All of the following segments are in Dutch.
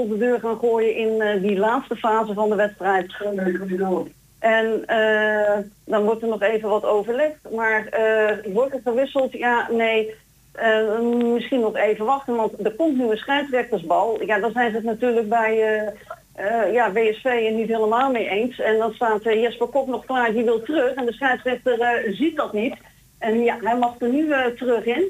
op de deur gaan gooien in die laatste fase van de wedstrijd. En dan wordt er nog even wat overlegd. Maar wordt er gewisseld? Ja, nee. Misschien nog even wachten, want er komt nu een scheidsrechtersbal. Ja, dan zijn ze het natuurlijk bij WSV niet helemaal mee eens. En dan staat Jesper Kok nog klaar, die wil terug. En de scheidsrechter ziet dat niet. En ja, hij mag er nu terug in.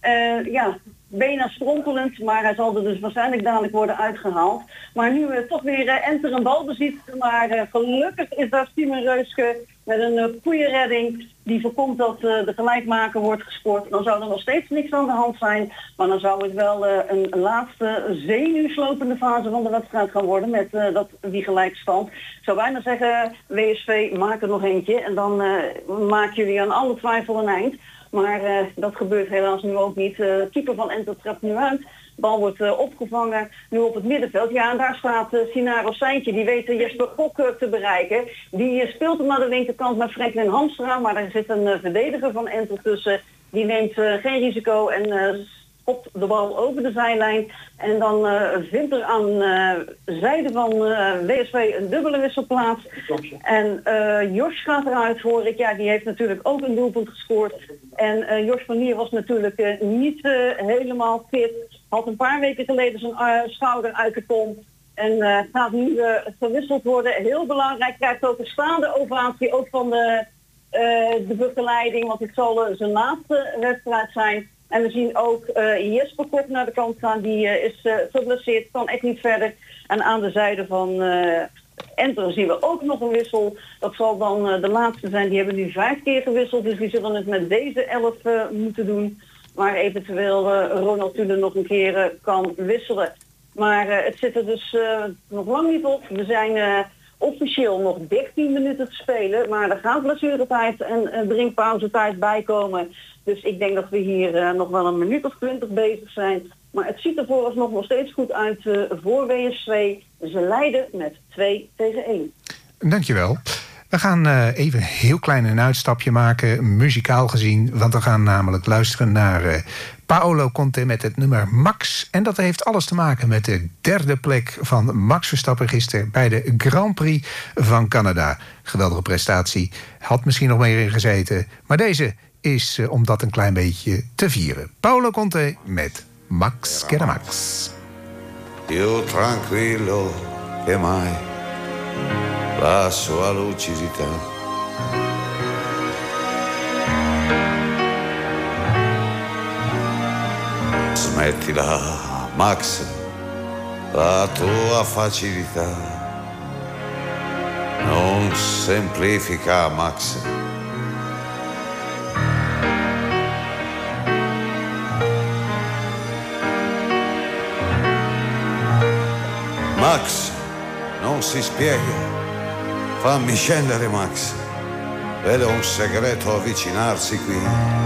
Bijna strompelend, maar hij zal er dus waarschijnlijk dadelijk worden uitgehaald. Maar nu toch weer Enter een balbezit. Maar gelukkig is daar Simon Reuske met een goede redding die voorkomt dat de gelijkmaker wordt gescoord. Dan zou er nog steeds niks aan de hand zijn. Maar dan zou het wel een laatste zenuwslopende fase van de wedstrijd gaan worden met die gelijkstand. Ik zou bijna zeggen, WSV maak er nog eentje en dan maken jullie aan alle twijfel een eind. Maar dat gebeurt helaas nu ook niet. Keeper van Enter trapt nu uit. Bal wordt opgevangen, nu op het middenveld. Ja, en daar staat Sinaro Seintje, die weet Jesper Kok te bereiken. Die speelt hem naar de linkerkant met Franklin Hamstra, maar daar zit een verdediger van Enter tussen. Die neemt geen risico en schopt de bal over de zijlijn. En dan vindt er aan zijde van WSV een dubbele wissel plaats. En Jos gaat eruit, hoor ik. Ja, die heeft natuurlijk ook een doelpunt gescoord. En Jos van Nier was natuurlijk niet helemaal fit. Had een paar weken geleden zijn schouder uit de kom. En gaat nu gewisseld worden. Heel belangrijk, krijgt ook een staande ovatie, ook van de begeleiding. Want het zal zijn laatste wedstrijd zijn. En we zien ook Jesper Kok naar de kant gaan. Die is geblesseerd, kan echt niet verder. En aan de zijde van Enter zien we ook nog een wissel. Dat zal dan de laatste zijn. Die hebben nu 5 keer gewisseld. Dus die zullen het met deze 11 moeten doen. Maar eventueel Ronald Tulen nog een keer kan wisselen. Maar het zit er dus nog lang niet op. We zijn officieel nog 13 minuten te spelen. Maar er gaat blessuretijd en drinkpauzetijd bij komen. Dus ik denk dat we hier nog wel een minuut of 20 bezig zijn. Maar het ziet er vooralsnog nog steeds goed uit voor WSV. Ze leiden met 2-1. Dankjewel. We gaan even heel klein een uitstapje maken, muzikaal gezien. Want we gaan namelijk luisteren naar Paolo Conte met het nummer Max. En dat heeft alles te maken met de 3e plek van Max Verstappen gisteren bij de Grand Prix van Canada. Geweldige prestatie. Had misschien nog meer in gezeten. Maar deze is om dat een klein beetje te vieren. Paolo Conte met Max che era Max. Io tranquillo che mai la sua lucidità smettila Max, la tua facilità non semplifica Max. Max non si spiega, fammi scendere Max, vedo un segreto avvicinarsi qui.